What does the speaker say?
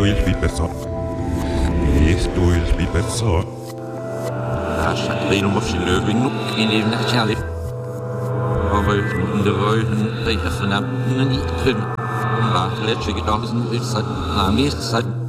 durch wie besser. Gehst durch wie besser. Aşağıdayım o şilövün ilevine çalıp. Avöldün de röden de fornamten i krym. Var let sig dogsen ud så har mest sådan